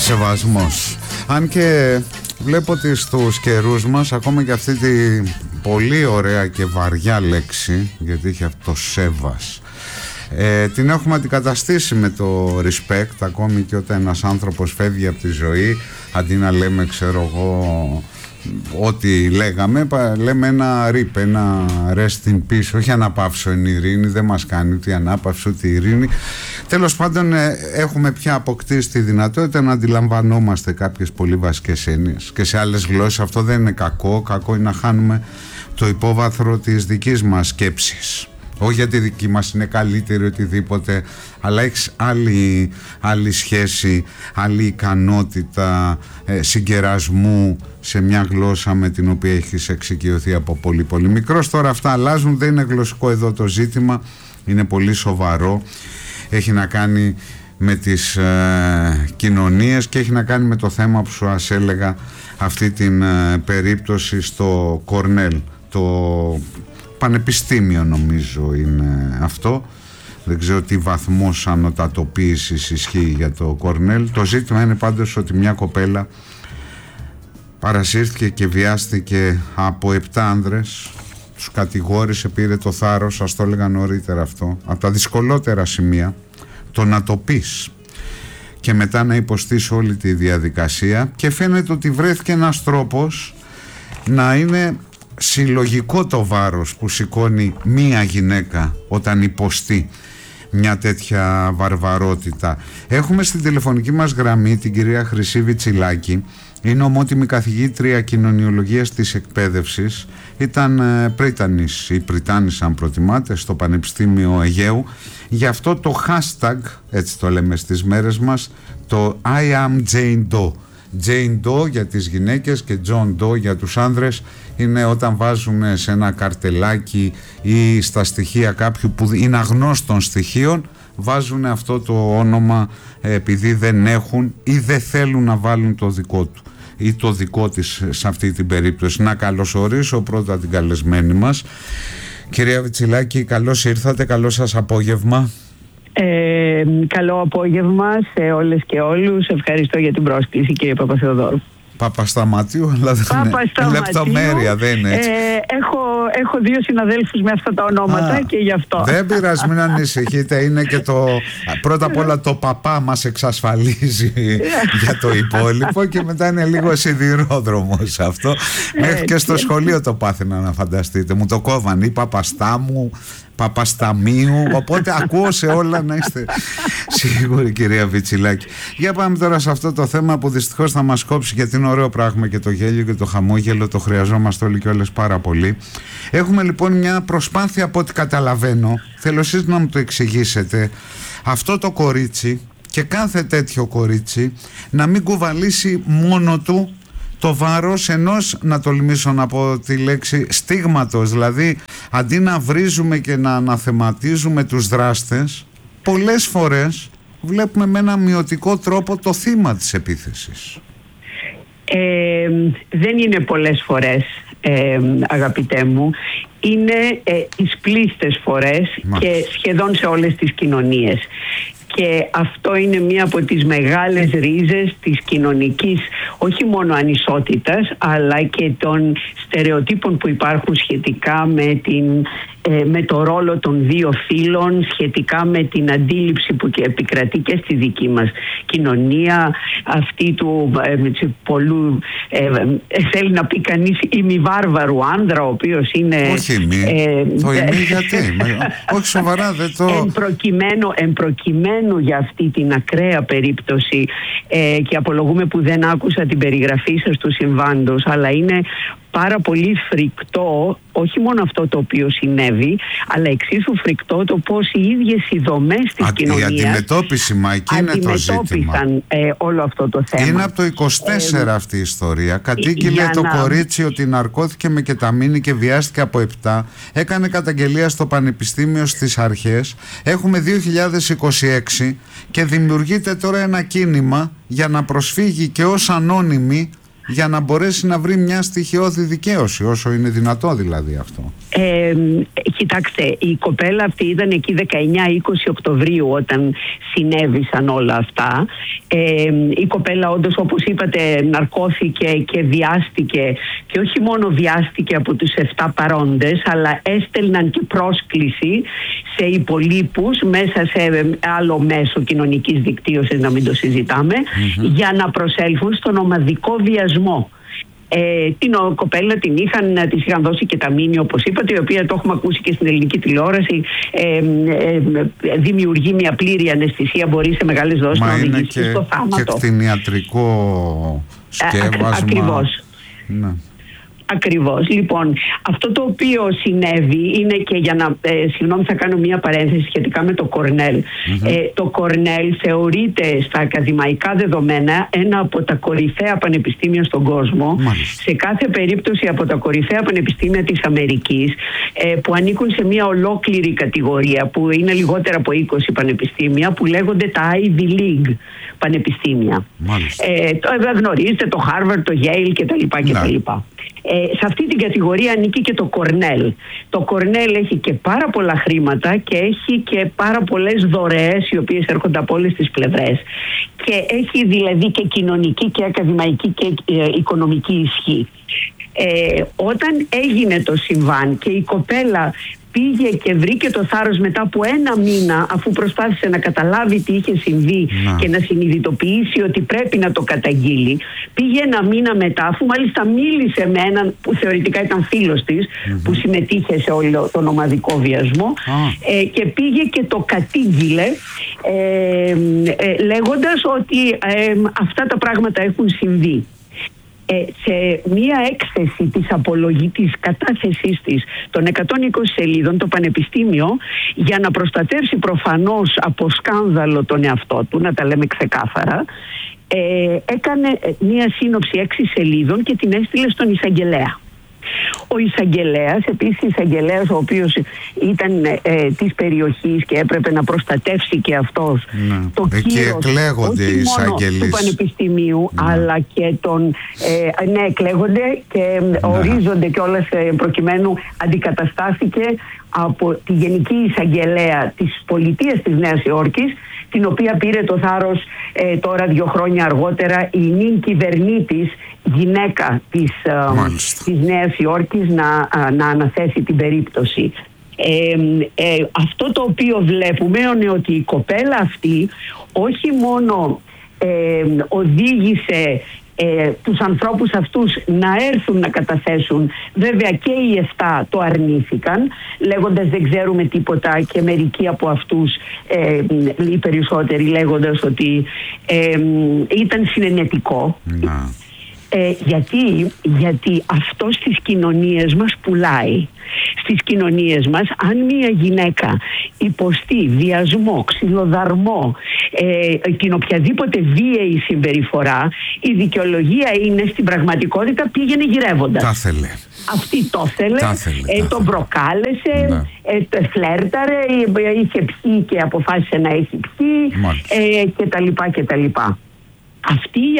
Σεβασμός. Αν και βλέπω ότι στους καιρούς μας ακόμα και αυτή τη πολύ ωραία και βαριά λέξη, γιατί έχει αυτό σέβας, την έχουμε αντικαταστήσει με το respect. Ακόμη και όταν ένας άνθρωπος φεύγει από τη ζωή, αντί να λέμε ξέρω εγώ ό,τι λέγαμε, λέμε ένα RIP, ένα rest in peace, όχι αναπαύσω εν ειρήνη. Δεν μας κάνει ούτε ανάπαυση ούτε ειρήνη. Τέλος πάντων, έχουμε πια αποκτήσει τη δυνατότητα να αντιλαμβανόμαστε κάποιες πολύ βασικές έννοιες, και σε άλλες γλώσσες αυτό δεν είναι κακό. Κακό είναι να χάνουμε το υπόβαθρο της δικής μας σκέψης. Όχι γιατί η δική μας είναι καλύτερη οτιδήποτε, αλλά έχεις άλλη σχέση, άλλη ικανότητα συγκερασμού σε μια γλώσσα με την οποία έχεις εξοικειωθεί από πολύ πολύ μικρός. Τώρα αυτά αλλάζουν, δεν είναι γλωσσικό εδώ το ζήτημα, είναι πολύ σοβαρό. Έχει να κάνει με τις κοινωνίες και έχει να κάνει με το θέμα που σου έλεγα, αυτή την περίπτωση στο Κορνέλ, το πανεπιστήμιο νομίζω είναι αυτό. Δεν ξέρω τι βαθμός ανωτατοποίησης ισχύει για το Κορνέλ. Το ζήτημα είναι πάντως ότι μια κοπέλα παρασύρθηκε και βιάστηκε από 7 άνδρες. Τους κατηγόρησε, πήρε το θάρρος, σας το έλεγα νωρίτερα αυτό, από τα δυσκολότερα σημεία, το να το πεις και μετά να υποστείς όλη τη διαδικασία. Και φαίνεται ότι βρέθηκε ένας τρόπος να είναι συλλογικό το βάρος που σηκώνει μία γυναίκα όταν υποστεί μια τέτοια βαρβαρότητα. Έχουμε στην τηλεφωνική μας γραμμή την κυρία Χρυσή Βιτσιλάκη. Είναι ομότιμη καθηγήτρια κοινωνιολογίας της εκπαίδευσης. Ήταν πρίτανης ή πριτάνης αν προτιμάτε στο Πανεπιστήμιο Αιγαίου. Γι' αυτό το hashtag, έτσι το λέμε στις μέρες μας, το I am Jane Doe. Jane Doe για τις γυναίκες και John Doe για τους άνδρες είναι όταν βάζουν σε ένα καρτελάκι ή στα στοιχεία κάποιου που είναι αγνώστων στοιχείων, βάζουν αυτό το όνομα επειδή δεν έχουν ή δεν θέλουν να βάλουν το δικό του ή το δικό της σε αυτή την περίπτωση. Να καλωσορίσω πρώτα την καλεσμένη μας. Κυρία Βιτσιλάκη, καλώς ήρθατε, καλό σας απόγευμα. Καλό απόγευμα σε όλες και όλους. Ευχαριστώ για την πρόσκληση, κύριε Παπαθεοδόρου. Παπασταματίου, αλλά δεν είναι λεπτομέρεια, δεν είναι έτσι. Έχω 2 συναδέλφους με αυτά τα ονόματα και γι' αυτό. Δεν πειράζει, μην ανησυχείτε. Είναι και πρώτα απ' όλα το παπά μας εξασφαλίζει για το υπόλοιπο και μετά είναι λίγο σιδηρόδρομος αυτό. Μέχρι και στο σχολείο το πάθαινα, να φανταστείτε. Μου το κόβαν ή Παπαστάμου, Παπασταμίου, οπότε ακούω σε όλα, να είστε σίγουροι, κυρία Βιτσιλάκη. Για πάμε τώρα σε αυτό το θέμα που δυστυχώς θα μας κόψει, γιατί είναι ωραίο πράγμα και το γέλιο και το χαμόγελο, το χρειαζόμαστε όλοι και όλες πάρα πολύ. Έχουμε λοιπόν μια προσπάθεια, από ό,τι καταλαβαίνω, θέλω εσείς να μου το εξηγήσετε, αυτό το κορίτσι και κάθε τέτοιο κορίτσι να μην κουβαλήσει μόνο του το βάρος ενός, να τολμήσω να πω τη λέξη, στίγματος. Δηλαδή αντί να βρίζουμε και να αναθεματίζουμε τους δράστες, πολλές φορές βλέπουμε με ένα μειωτικό τρόπο το θύμα της επίθεσης. Δεν είναι πολλές φορές, αγαπητέ μου. Είναι εις πλήστες φορές και σχεδόν σε όλες τις κοινωνίες. Και αυτό είναι μία από τις μεγάλες ρίζες της κοινωνικής, όχι μόνο ανισότητας, αλλά και των στερεοτύπων που υπάρχουν σχετικά με το ρόλο των δύο φύλων, σχετικά με την αντίληψη που και επικρατεί και στη δική μας κοινωνία, αυτή του πολλού, θέλει να πει κανείς, ημιβάρβαρου άντρα, ο οποίος είναι... Όχι το ημί γιατί, όχι σοβαρά, δεν το... Εμπροκειμένου για αυτή την ακραία περίπτωση, και απολογούμε που δεν άκουσα την περιγραφή σας του συμβάντος, αλλά είναι πάρα πολύ φρικτό όχι μόνο αυτό το οποίο συνέβη, αλλά εξίσου φρικτό το πώς οι ίδιες οι δομές της κοινωνίας η αντιμετώπιση, μα εκεί είναι το ζήτημα. Όλο αυτό το θέμα. Είναι από το 24 αυτή η ιστορία. Κατήγγειλε το κορίτσι ότι ναρκώθηκε με κεταμίνη και βιάστηκε από 7. Έκανε καταγγελία στο Πανεπιστήμιο στις αρχές. Έχουμε 2026 και δημιουργείται τώρα ένα κίνημα για να προσφύγει και ως ανώνυμη, για να μπορέσει να βρει μια στοιχειώδη δικαίωση, όσο είναι δυνατό δηλαδή αυτό. Κοιτάξτε, η κοπέλα αυτή ήταν εκεί 19-20 Οκτωβρίου όταν συνέβησαν όλα αυτά. Η κοπέλα όντως, όπως είπατε, ναρκώθηκε και βιάστηκε, και όχι μόνο βιάστηκε από τους 7 παρόντες, αλλά έστελναν και πρόσκληση σε υπολείπους μέσα σε άλλο μέσο κοινωνικής δικτύωσης, να μην το συζητάμε, για να προσέλθουν στον ομαδικό βιασμό. Την κοπέλα της είχαν δώσει και τα μήνυα, όπως είπατε, η οποία το έχουμε ακούσει και στην ελληνική τηλεόραση, δημιουργεί μια πλήρη αναισθησία, μπορεί σε μεγάλες δόσεις να οδηγήσει στο θάνατο. Και κτηνιατρικό σκεύασμα. Ακριβώς. Ναι. Ακριβώς. Λοιπόν, αυτό το οποίο συνέβη είναι, και για να, συγγνώμη, θα κάνω μια παρένθεση σχετικά με το Κορνέλ. Το Κορνέλ θεωρείται στα ακαδημαϊκά δεδομένα ένα από τα κορυφαία πανεπιστήμια στον κόσμο. Σε κάθε περίπτωση από τα κορυφαία πανεπιστήμια της Αμερικής, που ανήκουν σε μια ολόκληρη κατηγορία που είναι λιγότερα από 20 πανεπιστήμια, που λέγονται τα Ivy League πανεπιστήμια. Γνωρίζετε το Harvard, το Yale κτλ. Σε αυτή την κατηγορία ανήκει και το Κορνέλ. Το Κορνέλ έχει και πάρα πολλά χρήματα και έχει και πάρα πολλές δωρεές, οι οποίες έρχονται από όλες τις πλευρές, και έχει δηλαδή και κοινωνική και ακαδημαϊκή και οικονομική ισχύ. Όταν έγινε το συμβάν και η κοπέλα πήγε και βρήκε το θάρρος μετά από 1 μήνα, αφού προσπάθησε να καταλάβει τι είχε συμβεί και να συνειδητοποιήσει ότι πρέπει να το καταγγείλει, πήγε 1 μήνα μετά, αφού μάλιστα μίλησε με έναν που θεωρητικά ήταν φίλος της, που συμμετείχε σε όλο τον ομαδικό βιασμό, και πήγε και το κατήγγειλε, λέγοντας ότι αυτά τα πράγματα έχουν συμβεί. Σε μία έκθεση της κατάθεσής της των 120 σελίδων, το Πανεπιστήμιο, για να προστατεύσει προφανώς από σκάνδαλο τον εαυτό του, να τα λέμε ξεκάθαρα, έκανε μία σύνοψη 6 σελίδων και την έστειλε στον εισαγγελέα. Ο εισαγγελέας, επίσης εισαγγελέας ο οποίος ήταν της περιοχής και έπρεπε να προστατεύσει και αυτός το κύρος, όχι μόνο του Πανεπιστημίου, αλλά και εκλέγονται και ορίζονται κιόλας, προκειμένου αντικαταστάθηκε από τη Γενική Εισαγγελέα της Πολιτείας της Νέας Υόρκης, την οποία πήρε το θάρρος τώρα 2 χρόνια αργότερα η νυν κυβερνήτης γυναίκα της Νέας Υόρκης να αναθέσει την περίπτωση. Αυτό το οποίο βλέπουμε είναι ότι η κοπέλα αυτή όχι μόνο οδήγησε τους ανθρώπους αυτούς να έρθουν να καταθέσουν, βέβαια και οι 7 το αρνήθηκαν, λέγοντας δεν ξέρουμε τίποτα, και μερικοί από αυτούς, οι περισσότεροι, λέγοντας ότι ήταν συνενετικό. Γιατί αυτό στις κοινωνίες μας πουλάει. Στις κοινωνίες μας, αν μια γυναίκα υποστεί βιασμό, ξυλοδαρμό, την οποιαδήποτε βίαιη συμπεριφορά, η δικαιολογία είναι στην πραγματικότητα πήγαινε γυρεύοντας. Τα θέλε. Αυτή το θέλε, τον προκάλεσε, φλέρταρε, είχε πιει και αποφάσισε να έχει πιει, κτλ. Αυτή